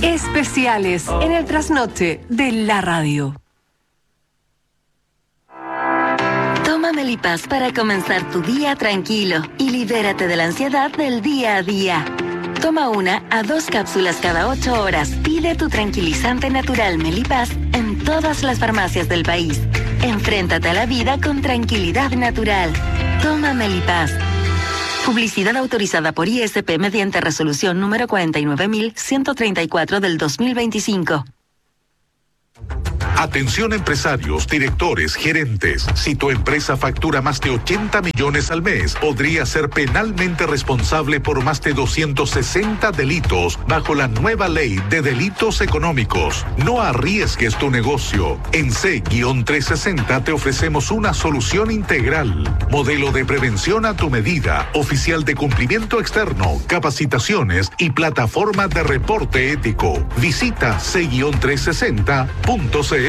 Especiales en el trasnoche de la radio. Toma Melipaz para comenzar tu día tranquilo y libérate de la ansiedad del día a día. Toma 1 a 2 cápsulas cada 8 horas. Pide tu tranquilizante natural Melipaz en todas las farmacias del país. Enfréntate a la vida con tranquilidad natural. Toma Melipaz. Publicidad autorizada por ISP mediante resolución número 49.134 del 2025. Atención empresarios, directores, gerentes. Si tu empresa factura más de 80 millones al mes, podría ser penalmente responsable por más de 260 delitos bajo la nueva ley de delitos económicos. No arriesgues tu negocio. En C-360 te ofrecemos una solución integral. Modelo de prevención a tu medida, oficial de cumplimiento externo, capacitaciones y plataforma de reporte ético. Visita C-360.cl.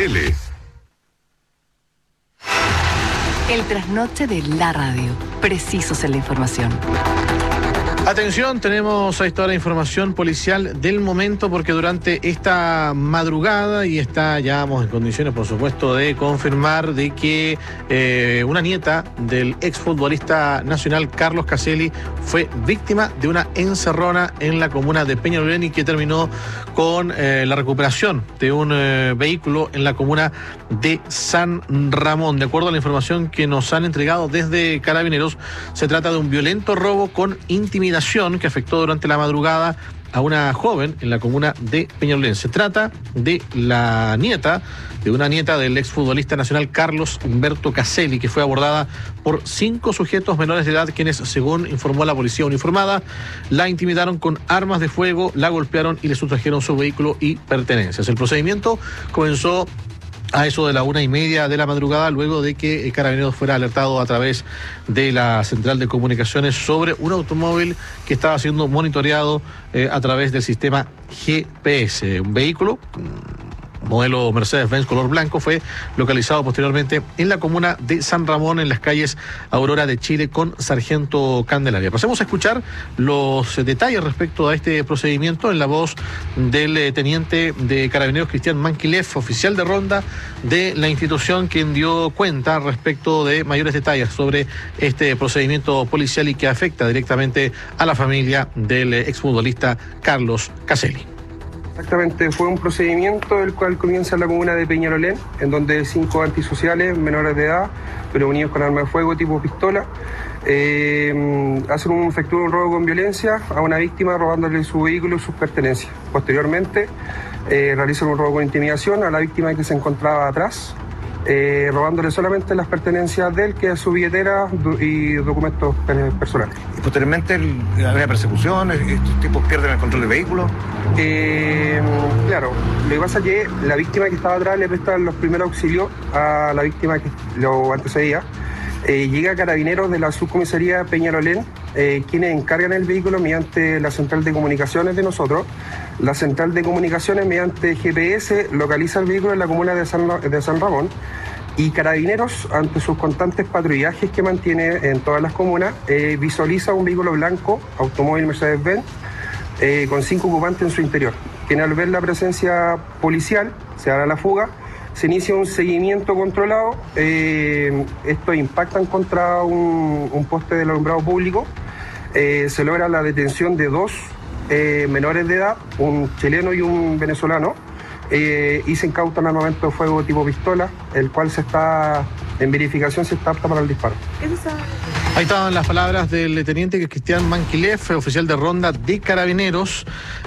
El trasnoche de la radio. Precisos en la información. Atención, tenemos a esta hora información policial del momento porque durante esta madrugada y estamos en condiciones, por supuesto, de confirmar de que una nieta del exfutbolista nacional Carlos Caselli fue víctima de una encerrona en la comuna de Peñalolén y que terminó con la recuperación de un vehículo en la comuna de San Ramón. De acuerdo a la información que nos han entregado desde Carabineros, se trata de un violento robo con intimidación que afectó durante la madrugada a una joven en la comuna de Peñalolén. Se trata de una nieta del exfutbolista nacional Carlos Humberto Caselli, que fue abordada por 5 sujetos menores de edad, quienes, según informó la policía uniformada, la intimidaron con armas de fuego, la golpearon y le sustrajeron su vehículo y pertenencias. El procedimiento comenzó a eso de la 1:30 de la madrugada, luego de que Carabineros fuera alertado a través de la central de comunicaciones sobre un automóvil que estaba siendo monitoreado a través del sistema GPS. Un vehículo modelo Mercedes-Benz color blanco fue localizado posteriormente en la comuna de San Ramón, en las calles Aurora de Chile con Sargento Candelaria. Pasemos a escuchar los detalles respecto a este procedimiento en la voz del teniente de Carabineros Cristian Manquilef, oficial de ronda de la institución, quien dio cuenta respecto de mayores detalles sobre este procedimiento policial y que afecta directamente a la familia del exfutbolista Carlos Caselli. Exactamente, fue un procedimiento el cual comienza en la comuna de Peñalolén, en donde 5 antisociales menores de edad, pero unidos con arma de fuego tipo pistola, efectúan un robo con violencia a una víctima robándole su vehículo y sus pertenencias. Posteriormente realizan un robo con intimidación a la víctima que se encontraba atrás, robándole solamente las pertenencias de él, que es su billetera y documentos personales. Y posteriormente había persecución, estos tipos pierden el control del vehículo. Claro, lo que pasa es que la víctima que estaba atrás le presta los primeros auxilios a la víctima que lo antecedía. Llega Carabineros de la subcomisaría Peñalolén, quienes encargan el vehículo mediante la central de comunicaciones de nosotros. La central de comunicaciones, mediante GPS, localiza el vehículo en la comuna de San Ramón, y Carabineros, ante sus constantes patrullajes que mantiene en todas las comunas, visualiza un vehículo blanco, automóvil Mercedes-Benz, con 5 ocupantes en su interior, quienes al ver la presencia policial se dan a la fuga. Se inicia un seguimiento controlado, estos impactan contra un poste del alumbrado público, se logra la detención de 2 menores de edad, un chileno y un venezolano, y se incautan armamento de fuego tipo pistola, el cual se está en verificación, se está apta para el disparo. Ahí estaban las palabras del teniente Cristian Manquilef, oficial de ronda de Carabineros,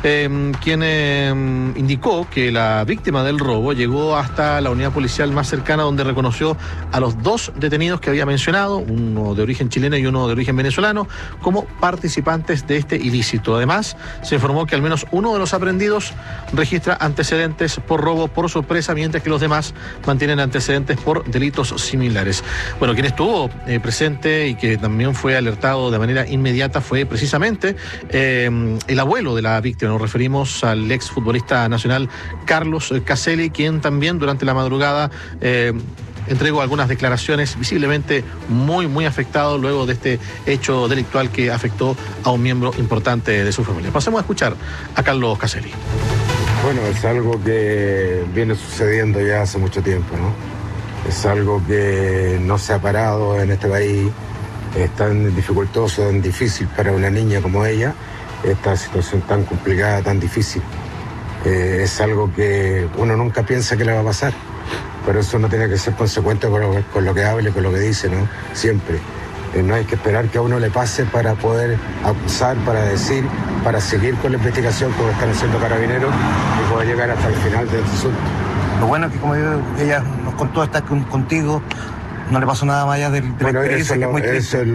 quien indicó que la víctima del robo llegó hasta la unidad policial más cercana, donde reconoció a los 2 detenidos que había mencionado, uno de origen chileno y uno de origen venezolano, como participantes de este ilícito. Además, se informó que al menos uno de los aprehendidos registra antecedentes por robo por sorpresa, mientras que los demás mantienen antecedentes por delitos similares. Bueno, quien estuvo presente y que también fue alertado de manera inmediata fue precisamente el abuelo de la víctima. Nos referimos al exfutbolista nacional Carlos Caselli, quien también durante la madrugada entregó algunas declaraciones, visiblemente muy afectado luego de este hecho delictual que afectó a un miembro importante de su familia. Pasemos a escuchar a Carlos Caselli. Bueno, es algo que viene sucediendo ya hace mucho tiempo, ¿no? Es algo que no se ha parado en este país. Es tan dificultoso, tan difícil para una niña como ella, esta situación tan complicada, tan difícil. Es algo que uno nunca piensa que le va a pasar, pero eso no tiene que ser consecuente con lo que hable, con lo que dice, ¿no? Siempre. No hay que esperar que a uno le pase para poder acusar, para decir, para seguir con la investigación como están haciendo Carabineros y poder llegar hasta el final del asunto. Lo bueno es que, como ella nos contó, está contigo, no le pasó nada más allá del Bueno, experiencia, que es muy triste.